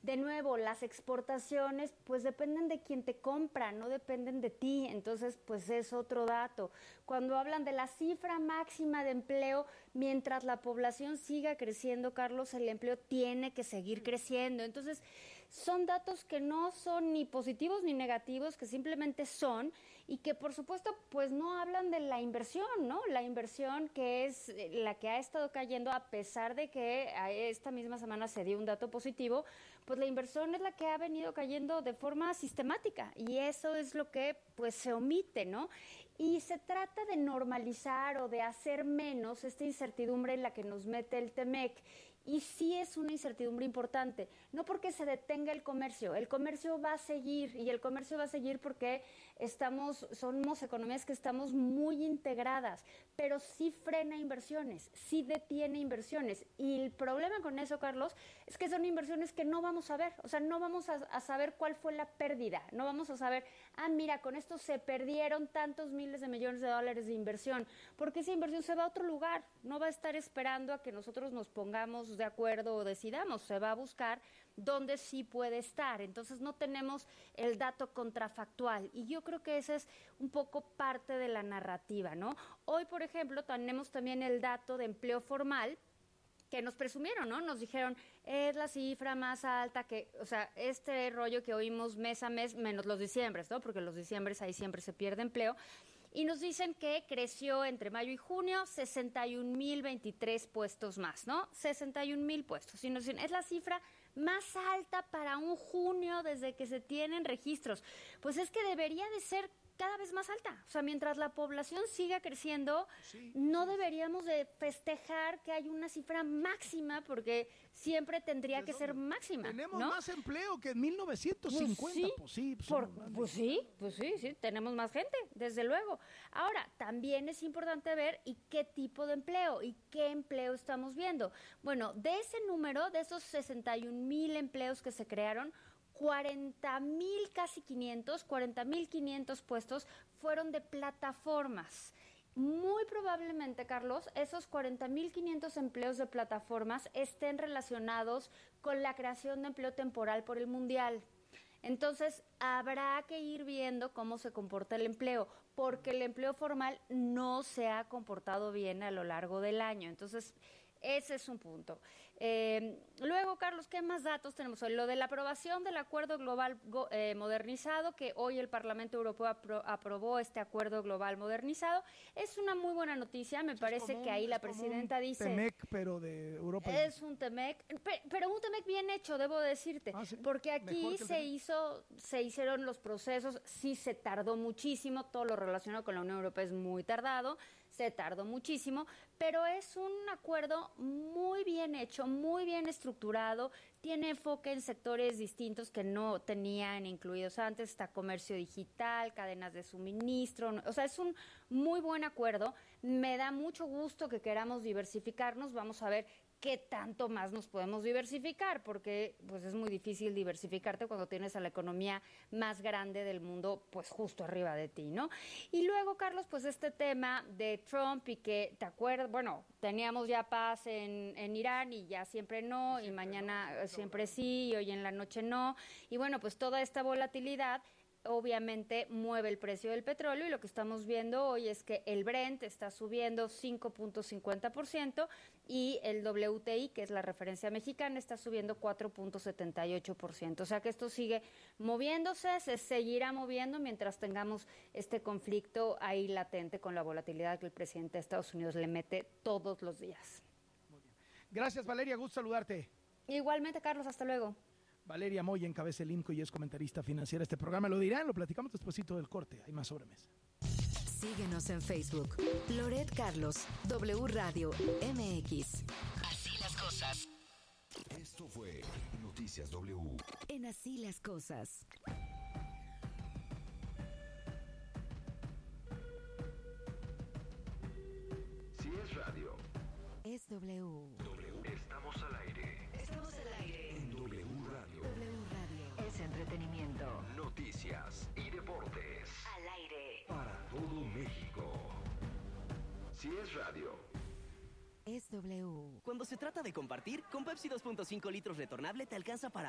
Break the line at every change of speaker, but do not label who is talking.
de nuevo, las exportaciones pues dependen de quien te compra, no dependen de ti, entonces pues es otro dato. Cuando hablan de la cifra máxima de empleo, mientras la población siga creciendo, Carlos, el empleo tiene que seguir creciendo. Entonces, son datos que no son ni positivos ni negativos, que simplemente son, y que por supuesto pues no hablan de la inversión, ¿no? La inversión que es la que ha estado cayendo, a pesar de que esta misma semana se dio un dato positivo, pues la inversión es la que ha venido cayendo de forma sistemática, y eso es lo que pues se omite, ¿no? Y se trata de normalizar o de hacer menos esta incertidumbre en la que nos mete el TEMEC. Y sí es una incertidumbre importante, no porque se detenga el comercio va a seguir, y el comercio va a seguir porque somos economías que estamos muy integradas, pero sí frena inversiones, sí detiene inversiones, y el problema con eso, Carlos, es que son inversiones que no vamos a ver, o sea, no vamos a saber cuál fue la pérdida, no vamos a saber, mira, con esto se perdieron tantos miles de millones de dólares de inversión, porque esa inversión se va a otro lugar, no va a estar esperando a que nosotros nos pongamos de acuerdo o decidamos, se va a buscar dónde sí puede estar. Entonces no tenemos el dato contrafactual, y yo creo que esa es un poco parte de la narrativa, ¿no? Hoy, por ejemplo, tenemos también el dato de empleo formal, que nos presumieron, ¿no? Nos dijeron, es la cifra más alta que, o sea, este rollo que oímos mes a mes, menos los diciembres, ¿no? Porque los diciembres ahí siempre se pierde empleo. Y nos dicen que creció entre mayo y junio 61,023 puestos más, ¿no? 61,000 puestos. Y nos dicen, es la cifra más alta para un junio desde que se tienen registros. Pues es que debería de ser cada vez más alta. O sea, mientras la población siga creciendo, no deberíamos de festejar que hay una cifra máxima, porque siempre tendría que ser máxima.
Tenemos,
¿no?
más empleo que en 1950.
Pues sí, tenemos más gente, desde luego. Ahora, también es importante ver y qué tipo de empleo y qué empleo estamos viendo. Bueno, de ese número, de esos 61,000 empleos que se crearon, 40,000, casi 40,500 puestos fueron de plataformas. Muy probablemente, Carlos, esos 40,500 empleos de plataformas estén relacionados con la creación de empleo temporal por el Mundial. Entonces, habrá que ir viendo cómo se comporta el empleo, porque el empleo formal no se ha comportado bien a lo largo del año. Entonces, ese es un punto. Luego, Carlos, ¿qué más datos tenemos hoy? Lo de la aprobación del Acuerdo Global Modernizado, que hoy el Parlamento Europeo aprobó este Acuerdo Global Modernizado. Es una muy buena noticia, me parece que ahí la presidenta dice...
TEMEC, pero de Europa.
Es un TEMEC, pero un TEMEC bien hecho, debo decirte, ¿sí? Porque aquí se hicieron los procesos, sí se tardó muchísimo, todo lo relacionado con la Unión Europea es muy tardado, se tardó muchísimo, pero es un acuerdo muy bien hecho, muy bien estructurado, tiene enfoque en sectores distintos que no tenían incluidos antes, está comercio digital, cadenas de suministro, o sea, es un muy buen acuerdo, me da mucho gusto que queramos diversificarnos, vamos a ver qué tanto más nos podemos diversificar, porque pues es muy difícil diversificarte cuando tienes a la economía más grande del mundo pues justo arriba de ti, ¿no? Y luego, Carlos, pues este tema de Trump y que, ¿te acuerdas? Bueno, teníamos ya paz en Irán y ya siempre no, y mañana siempre sí, y hoy en la noche no, y bueno, pues toda esta volatilidad obviamente mueve el precio del petróleo, y lo que estamos viendo hoy es que el Brent está subiendo 5.50% y el WTI, que es la referencia mexicana, está subiendo 4.78%. O sea que esto sigue moviéndose, se seguirá moviendo mientras tengamos este conflicto ahí latente con la volatilidad que el presidente de Estados Unidos le mete todos los días.
Muy bien. Gracias, Valeria, gusto saludarte.
Igualmente, Carlos, hasta luego.
Valeria Moya encabeza el INCO y es comentarista financiera. Este programa lo dirán, lo platicamos despuesito del corte. Hay más sobremesa.
Síguenos en Facebook. Loret Carlos, W Radio MX.
Así las cosas. Esto fue Noticias W.
En Así las cosas.
Si es radio,
es W.
Estamos al aire.
Estamos al aire.
En W Radio.
W Radio. Es entretenimiento.
Noticias y deportes.
Al aire.
Para todo México. Si es radio,
es W.
Cuando se trata de compartir, con Pepsi 2.5 litros retornable te alcanza para